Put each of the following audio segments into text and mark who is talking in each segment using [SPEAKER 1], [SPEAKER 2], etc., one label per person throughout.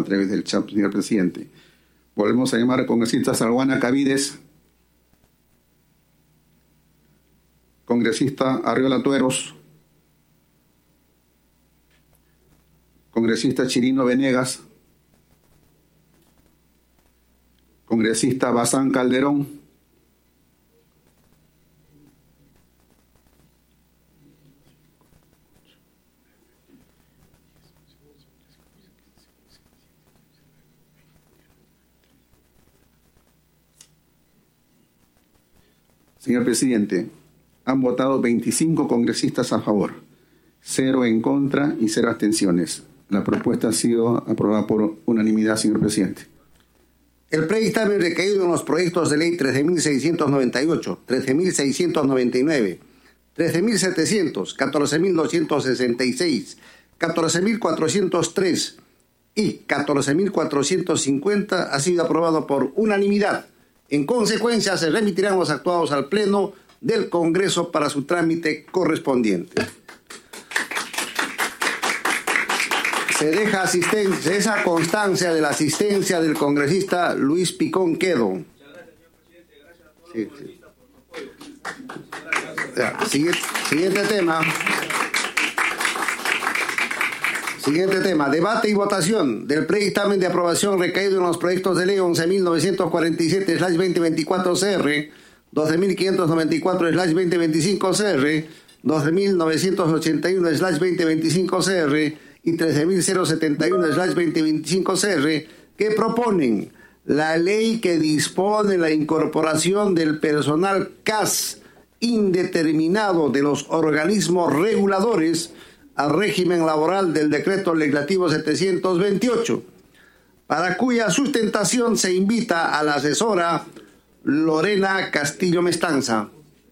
[SPEAKER 1] a través del chat, señor presidente. Volvemos a llamar al congresista Salguana Cavides, congresista Arriola Tueros, congresista Chirino Venegas, congresista Bazán Calderón, señor presidente, han votado 25 congresistas a favor, 0 en contra y 0 abstenciones. La propuesta ha sido aprobada por unanimidad, señor presidente.
[SPEAKER 2] El predictamen recaído en los proyectos de ley 13.698, 13.699, 13.700, 14.266, 14.403 y 14.450 ha sido aprobado por unanimidad. En consecuencia, se remitirán los actuados al Pleno del Congreso para su trámite correspondiente. Se deja esa constancia de la asistencia del congresista Luis Picón Quedo. Muchas gracias, señor presidente. Gracias a todos los congresistas por su apoyo. Siguiente tema, debate y votación del predictamen de aprobación recaído en los proyectos de ley 11.947/2024 CR, 12.594/2025 CR, 12.981/2025 CR y 13.071/2025 CR, que proponen la ley que dispone la incorporación del personal CAS indeterminado de los organismos reguladores al régimen laboral del Decreto Legislativo 728, para cuya sustentación se invita a la asesora Lorena Castillo Mestanza.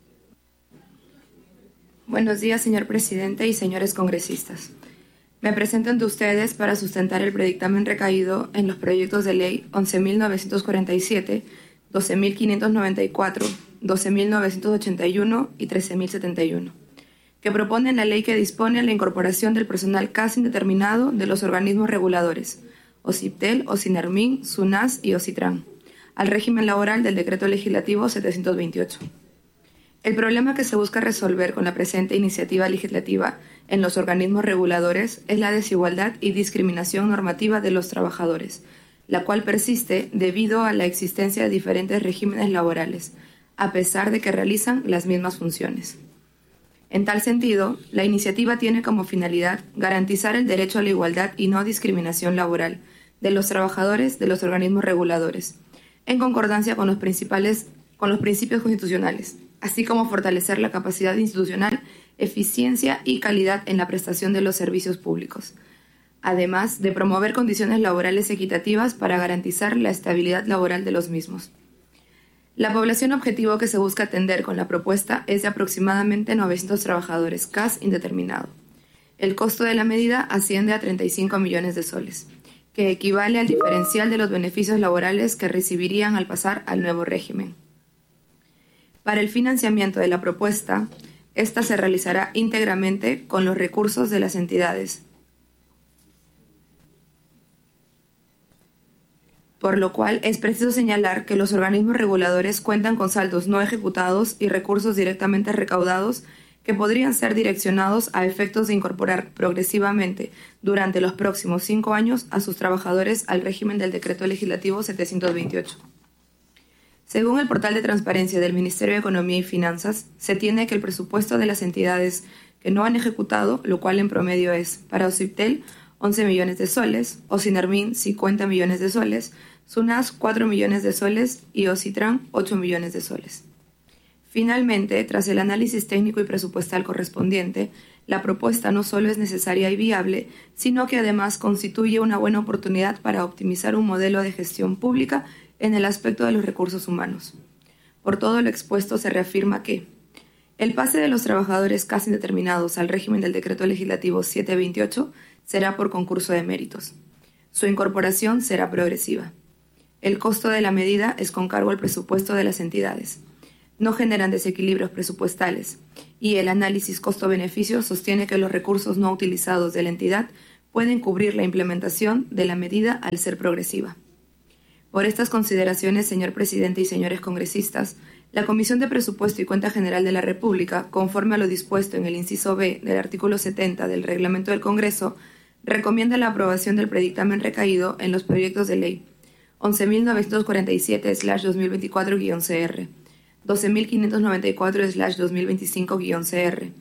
[SPEAKER 3] Buenos días, señor presidente y señores congresistas. Me presento ante ustedes para sustentar el predictamen recaído en los proyectos de ley 11.947, 12.594, 12.981 y 13.071. Que proponen la ley que dispone la incorporación del personal CAS indeterminado de los organismos reguladores, OCIPTEL, OCINERMIN, SUNAS y OCITRAN, al régimen laboral del Decreto Legislativo 728. El problema que se busca resolver con la presente iniciativa legislativa en los organismos reguladores es la desigualdad y discriminación normativa de los trabajadores, la cual persiste debido a la existencia de diferentes regímenes laborales, a pesar de que realizan las mismas funciones. En tal sentido, la iniciativa tiene como finalidad garantizar el derecho a la igualdad y no discriminación laboral de los trabajadores de los organismos reguladores, en concordancia con los principios constitucionales, así como fortalecer la capacidad institucional, eficiencia y calidad en la prestación de los servicios públicos, además de promover condiciones laborales equitativas para garantizar la estabilidad laboral de los mismos. La población objetivo que se busca atender con la propuesta es de aproximadamente 900 trabajadores CAS indeterminado. El costo de la medida asciende a 35 millones de soles, que equivale al diferencial de los beneficios laborales que recibirían al pasar al nuevo régimen. Para el financiamiento de la propuesta, esta se realizará íntegramente con los recursos de las entidades, por lo cual es preciso señalar que los organismos reguladores cuentan con saldos no ejecutados y recursos directamente recaudados que podrían ser direccionados a efectos de incorporar progresivamente durante los próximos 5 años a sus trabajadores al régimen del Decreto Legislativo 728. Según el portal de transparencia del Ministerio de Economía y Finanzas, se tiene que el presupuesto de las entidades que no han ejecutado, lo cual en promedio es para OCIPTEL 11 millones de soles, OCINERMIN 50 millones de soles, SUNAS 4 millones de soles y OCITRAN 8 millones de soles. Finalmente, tras el análisis técnico y presupuestal correspondiente, la propuesta no solo es necesaria y viable, sino que además constituye una buena oportunidad para optimizar un modelo de gestión pública en el aspecto de los recursos humanos. Por todo lo expuesto se reafirma que el pase de los trabajadores casi indeterminados al régimen del Decreto Legislativo 728 será por concurso de méritos. Su incorporación será progresiva. El costo de la medida es con cargo al presupuesto de las entidades. No generan desequilibrios presupuestales y el análisis costo-beneficio sostiene que los recursos no utilizados de la entidad pueden cubrir la implementación de la medida al ser progresiva. Por estas consideraciones, señor presidente y señores congresistas, la Comisión de Presupuesto y Cuenta General de la República, conforme a lo dispuesto en el inciso B del artículo 70 del Reglamento del Congreso, recomienda la aprobación del predictamen recaído en los proyectos de ley 11.947/2024-CR, 12.594/2025-CR,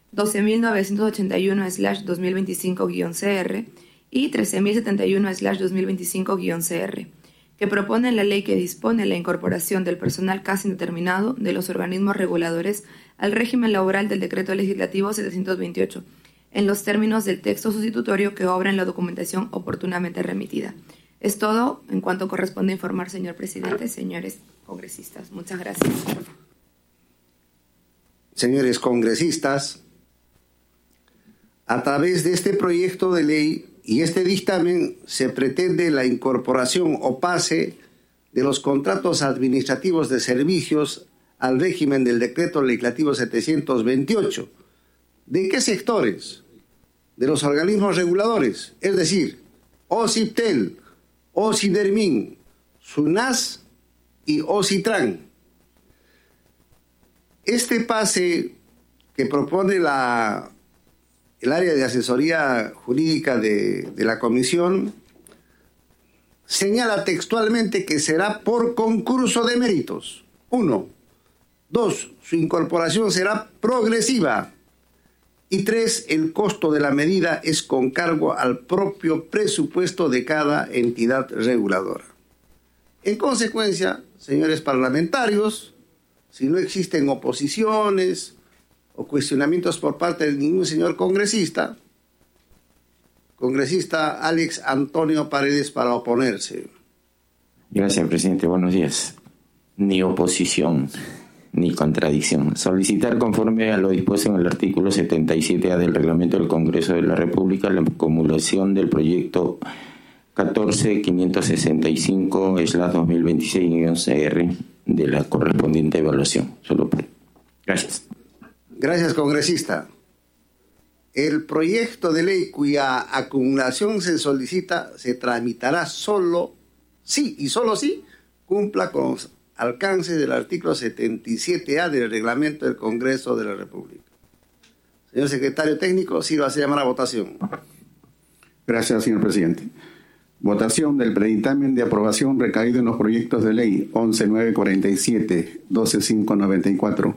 [SPEAKER 3] 12.981/2025-CR y 13.071/2025-CR, que proponen la ley que dispone la incorporación del personal casi indeterminado de los organismos reguladores al régimen laboral del Decreto Legislativo 728, en los términos del texto sustitutorio que obra en la documentación oportunamente remitida. Es todo en cuanto corresponde informar, señor presidente, señores congresistas. Muchas gracias.
[SPEAKER 2] Señores congresistas, a través de este proyecto de ley y este dictamen se pretende la incorporación o pase de los contratos administrativos de servicios al régimen del Decreto Legislativo 728. ¿De qué sectores? De los organismos reguladores, es decir, OCIPTEL, OCIDERMIN, SUNAS y OCITRAN. Este pase que propone el área de asesoría jurídica de la Comisión señala textualmente que será por concurso de méritos. 1. 2. Su incorporación será progresiva. Y 3. El costo de la medida es con cargo al propio presupuesto de cada entidad reguladora. En consecuencia, señores parlamentarios, si no existen oposiciones o cuestionamientos por parte de ningún señor congresista Alex Antonio Paredes para oponerse.
[SPEAKER 4] Gracias, presidente. Buenos días. Ni oposición ni contradicción. Solicitar, conforme a lo dispuesto en el artículo 77A del Reglamento del Congreso de la República, la acumulación del proyecto 14.565/2026-CR de la correspondiente evaluación. Gracias.
[SPEAKER 2] Gracias, congresista. El proyecto de ley cuya acumulación se solicita se tramitará solo si y solo si cumpla con los alcances del artículo 77A del Reglamento del Congreso de la República. Señor secretario técnico, sí va a llamar a votación.
[SPEAKER 1] Gracias, señor presidente. Votación del predictamen de aprobación recaído en los proyectos de ley 11.947, 12.594,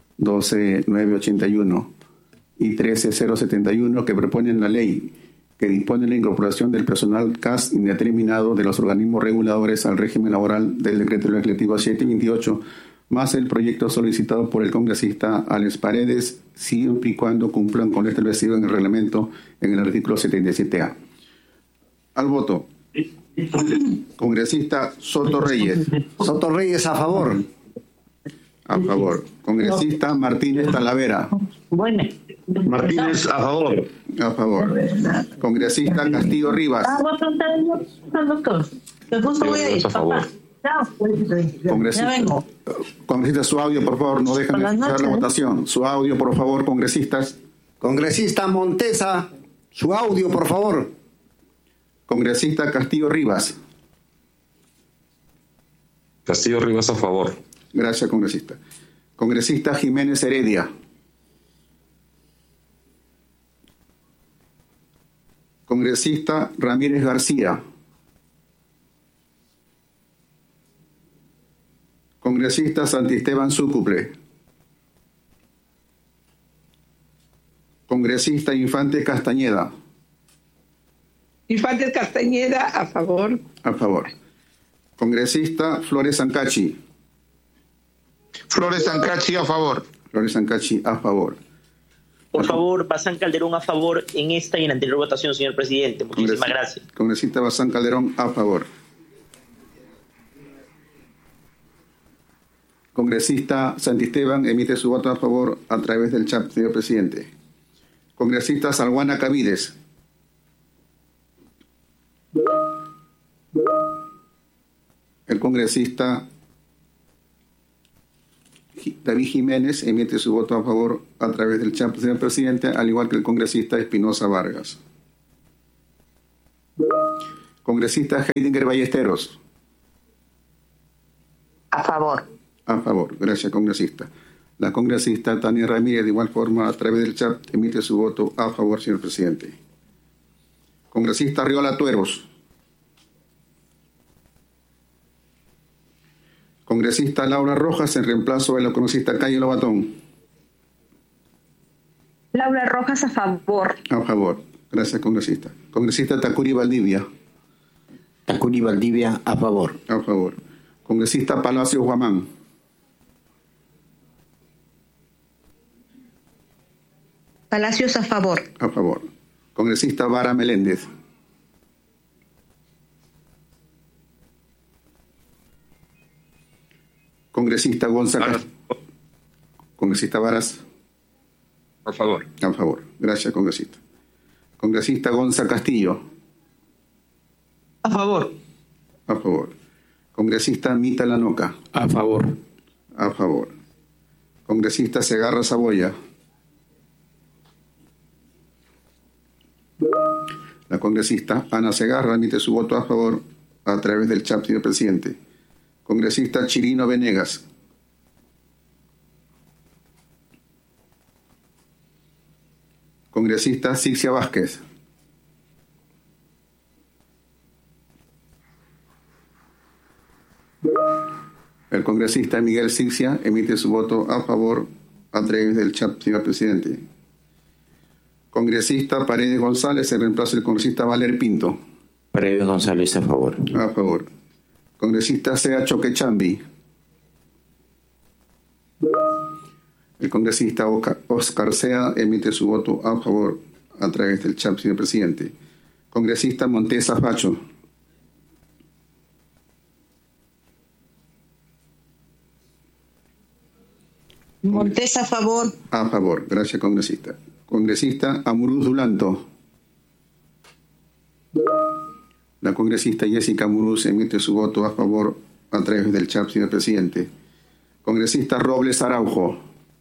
[SPEAKER 1] 12.981 y 13.071 que proponen la ley que dispone la incorporación del personal CAS indeterminado de los organismos reguladores al régimen laboral del Decreto Legislativo 728, más el proyecto solicitado por el congresista Alex Paredes, siempre y cuando cumplan con lo establecido en el reglamento en el artículo 77A. Al voto. Congresista Soto Reyes.
[SPEAKER 2] Soto Reyes, a favor.
[SPEAKER 1] A favor. Congresista Martínez Talavera.
[SPEAKER 5] Bueno.
[SPEAKER 6] Martínez, a favor.
[SPEAKER 1] A favor. Congresista Castillo Rivas.
[SPEAKER 6] A favor.
[SPEAKER 1] Congresista, su audio, por favor, no dejen de escuchar la votación. Su audio, por favor, congresistas.
[SPEAKER 2] Congresista Montesa, su audio, por favor.
[SPEAKER 1] Congresista Castillo Rivas.
[SPEAKER 6] Castillo Rivas, a favor.
[SPEAKER 1] Gracias, congresista. Congresista Jiménez Heredia. Congresista Ramírez García. Congresista Santisteban Súcuple. Congresista Infante Castañeda.
[SPEAKER 5] Infante Castañeda, a favor.
[SPEAKER 1] A favor. Congresista Flores Sancachi.
[SPEAKER 7] Flores Sancachi, a favor.
[SPEAKER 1] Flores Sancachi, a favor.
[SPEAKER 8] Por favor, Bazán Calderón, a favor en esta y en la anterior votación, señor presidente. Muchísimas gracias.
[SPEAKER 1] Congresista Bazán Calderón, a favor. Congresista Santisteban emite su voto a favor a través del chat, señor presidente. Congresista Salguana Cavides. El congresista David Jiménez emite su voto a favor a través del chat, señor presidente, al igual que el congresista Espinosa Vargas. Congresista Heidinger Ballesteros.
[SPEAKER 5] A favor.
[SPEAKER 1] A favor. Gracias, congresista. La congresista Tania Ramírez, de igual forma, a través del chat, emite su voto a favor, señor presidente. Congresista Arriola Tueros. Congresista Laura Rojas, en reemplazo de la congresista Cayo Lobatón.
[SPEAKER 5] Laura Rojas, a favor.
[SPEAKER 1] A favor. Gracias, congresista. Congresista Tacuri Valdivia.
[SPEAKER 7] Tacuri Valdivia, a favor.
[SPEAKER 1] A favor. Congresista Palacio Guamán.
[SPEAKER 5] Palacios, a favor.
[SPEAKER 1] A favor. Congresista Vara Meléndez. Congresista González. Congresista Varas.
[SPEAKER 6] Por favor.
[SPEAKER 1] A favor. Gracias, congresista. Congresista Gonza Castillo.
[SPEAKER 8] A favor.
[SPEAKER 1] A favor. Congresista Mita Lanoca.
[SPEAKER 7] A favor.
[SPEAKER 1] A favor. Congresista Segarra Saboya. La congresista Ana Segarra emite su voto a favor a través del chat, señor presidente. Congresista Chirino Venegas. Congresista Sixia Vázquez. El congresista Miguel Sixia emite su voto a favor a través del chat, señor presidente. Congresista Paredes González, en reemplazo del congresista Valer Pinto.
[SPEAKER 4] Paredes González, a favor.
[SPEAKER 1] A favor. Congresista Sea Choquechambi. El congresista Oscar Sea emite su voto a favor a través del chat, señor presidente. Congresista Montesa Facho.
[SPEAKER 5] Montes, a favor.
[SPEAKER 1] A favor. Gracias, congresista. Congresista Amuruz Dulanto. La congresista Jessica Amuruz emite su voto a favor a través del chat, señor presidente. Congresista Robles Araujo.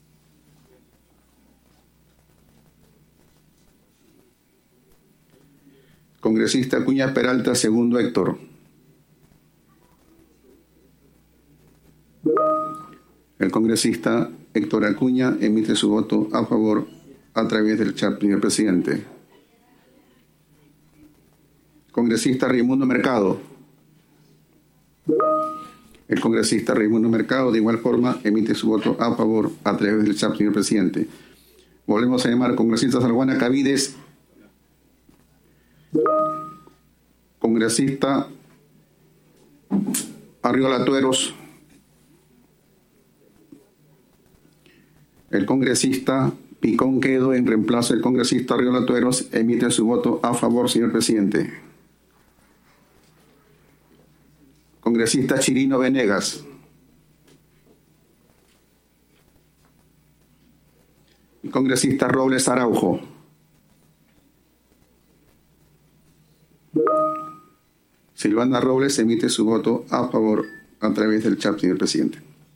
[SPEAKER 1] Congresista Acuña Peralta, segundo Héctor. El congresista Héctor Acuña emite su voto a favor a través del chat, señor presidente. Congresista Raimundo Mercado. El congresista Raimundo Mercado, de igual forma, emite su voto a favor a través del chat, señor presidente. Volvemos a llamar al congresista Salguana Cavides. Congresista Arriola Tueros. El congresista Picón Quedo, en reemplazo del congresista Arriola Tueros, emite su voto a favor, señor presidente. Congresista Chirino Venegas. El congresista Robles Araujo. Silvana Robles emite su voto a favor a través del chat, señor presidente.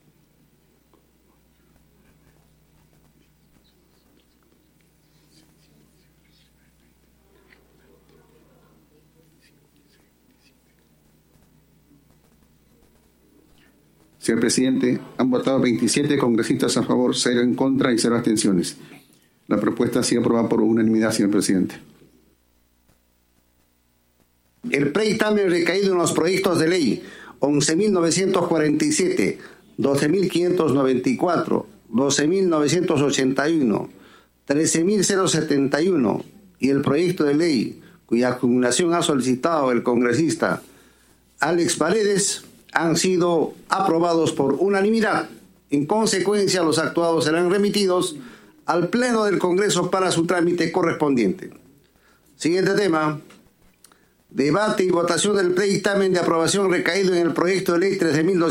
[SPEAKER 1] Señor presidente, han votado 27 congresistas a favor, 0 en contra y 0 abstenciones. La propuesta ha sido aprobada por unanimidad, señor presidente.
[SPEAKER 2] El predictamen recaído en los proyectos de ley 11.947, 12.594, 12.981, 13.071 y el proyecto de ley cuya acumulación ha solicitado el congresista Alex Paredes han sido aprobados por unanimidad. En consecuencia, los actuados serán remitidos al Pleno del Congreso para su trámite correspondiente. Siguiente tema. Debate y votación del predictamen de aprobación recaído en el proyecto de ley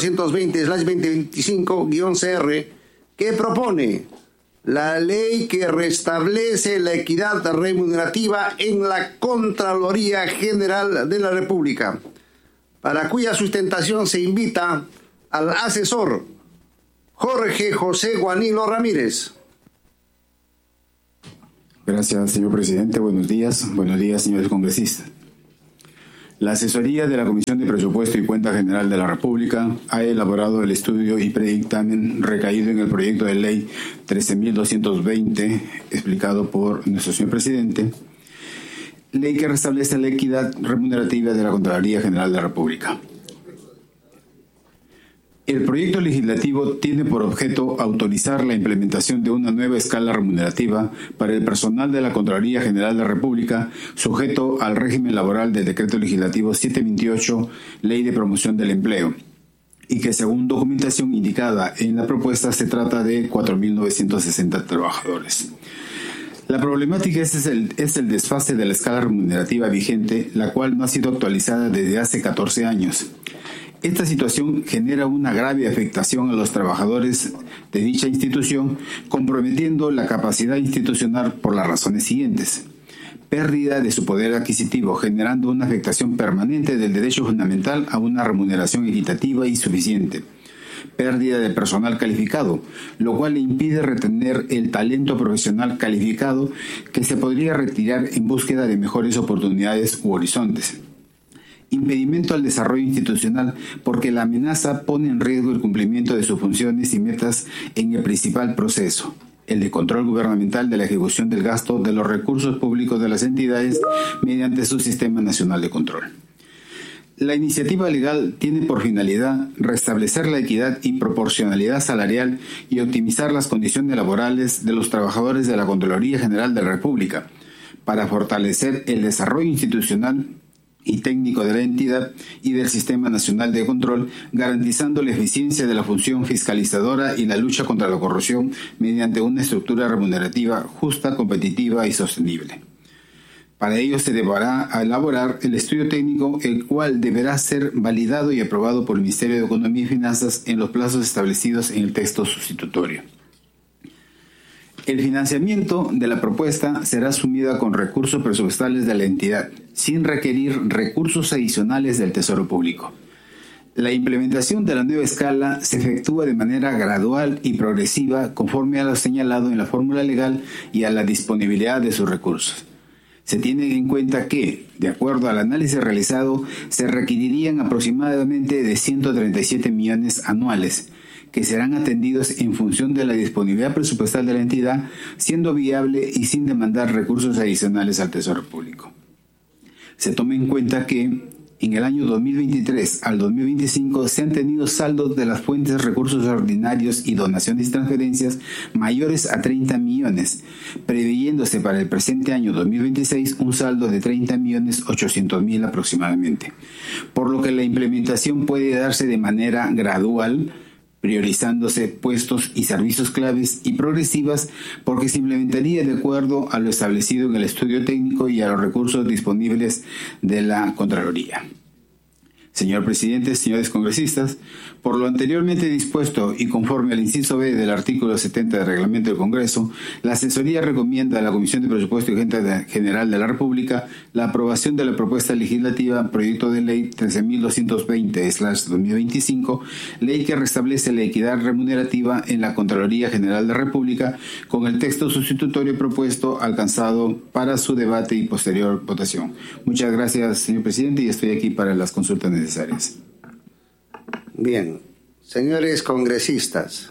[SPEAKER 2] 13.220/2025-CR que propone la ley que restablece la equidad remunerativa en la Contraloría General de la República, para cuya sustentación se invita al asesor Jorge José Guanilo Ramírez.
[SPEAKER 9] Gracias, señor presidente. Buenos días, señores congresistas. La asesoría de la Comisión de Presupuesto y Cuenta General de la República ha elaborado el estudio y predictamen recaído en el proyecto de ley 13.220, explicado por nuestro señor presidente, ley que restablece la equidad remunerativa de la Contraloría General de la República. El proyecto legislativo tiene por objeto autorizar la implementación de una nueva escala remunerativa para el personal de la Contraloría General de la República, sujeto al régimen laboral del Decreto Legislativo 728, Ley de Promoción del Empleo, y que según documentación indicada en la propuesta se trata de 4.960 trabajadores. La problemática es el desfase de la escala remunerativa vigente, la cual no ha sido actualizada desde hace 14 años. Esta situación genera una grave afectación a los trabajadores de dicha institución, comprometiendo la capacidad institucional por las razones siguientes: pérdida de su poder adquisitivo, generando una afectación permanente del derecho fundamental a una remuneración equitativa y suficiente; pérdida de personal calificado, lo cual le impide retener el talento profesional calificado que se podría retirar en búsqueda de mejores oportunidades u horizontes; impedimento al desarrollo institucional porque la amenaza pone en riesgo el cumplimiento de sus funciones y metas en el principal proceso, el de control gubernamental de la ejecución del gasto de los recursos públicos de las entidades mediante su Sistema Nacional de Control. La iniciativa legal tiene por finalidad restablecer la equidad y proporcionalidad salarial y optimizar las condiciones laborales de los trabajadores de la Contraloría General de la República, para fortalecer el desarrollo institucional y técnico de la entidad y del Sistema Nacional de Control, garantizando la eficiencia de la función fiscalizadora y la lucha contra la corrupción mediante una estructura remunerativa justa, competitiva y sostenible. Para ello se deberá elaborar el estudio técnico, el cual deberá ser validado y aprobado por el Ministerio de Economía y Finanzas en los plazos establecidos en el texto sustitutorio. El financiamiento de la propuesta será asumida con recursos presupuestales de la entidad, sin requerir recursos adicionales del Tesoro Público. La implementación de la nueva escala se efectúa de manera gradual y progresiva conforme a lo señalado en la fórmula legal y a la disponibilidad de sus recursos. Se tiene en cuenta que, de acuerdo al análisis realizado, se requerirían aproximadamente de 137 millones anuales, que serán atendidos en función de la disponibilidad presupuestal de la entidad, siendo viable y sin demandar recursos adicionales al Tesoro Público. Se toma en cuenta que en el año 2023 al 2025 se han tenido saldos de las fuentes de recursos ordinarios y donaciones y transferencias mayores a 30 millones, preveyéndose para el presente año 2026 un saldo de 30.800.000 aproximadamente, por lo que la implementación puede darse de manera gradual, priorizándose puestos y servicios claves, y progresivas, porque se implementaría de acuerdo a lo establecido en el estudio técnico y a los recursos disponibles de la Contraloría. Señor presidente, señores congresistas, por lo anteriormente dispuesto y conforme al inciso B del artículo 70 del Reglamento del Congreso, la asesoría recomienda a la Comisión de Presupuesto y Cuenta General de la República la aprobación de la propuesta legislativa proyecto de ley 13.220/2025, ley que restablece la equidad remunerativa en la Contraloría General de la República, con el texto sustitutorio propuesto alcanzado para su debate y posterior votación. Muchas gracias, señor presidente, y estoy aquí para las consultas necesarias.
[SPEAKER 2] Bien, señores congresistas,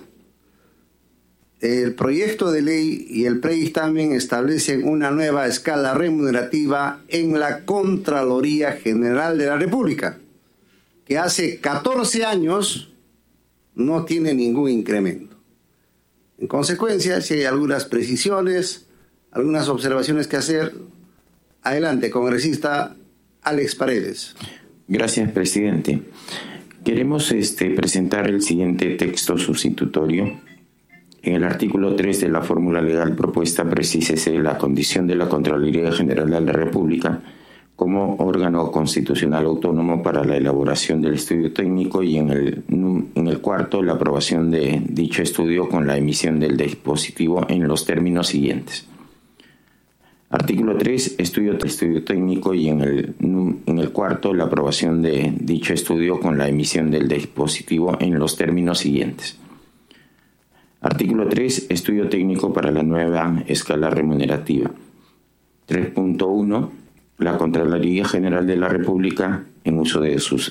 [SPEAKER 2] el proyecto de ley y el predictamen establecen una nueva escala remunerativa en la Contraloría General de la República, que hace 14 años no tiene ningún incremento. En consecuencia, si hay algunas precisiones, algunas observaciones que hacer, adelante, congresista Alex Paredes.
[SPEAKER 4] Gracias, presidente. Queremos presentar el siguiente texto sustitutorio. En el artículo 3 de la fórmula legal propuesta, precísese la condición de la Contraloría General de la República como órgano constitucional autónomo para la elaboración del estudio técnico, y en el cuarto, la aprobación de dicho estudio con la emisión del dispositivo en los términos siguientes. Artículo 3, estudio técnico, y en el cuarto, la aprobación de dicho estudio con la emisión del dispositivo en los términos siguientes. Artículo 3, estudio técnico para la nueva escala remunerativa. 3.1, la Contraloría General de la República, en uso de sus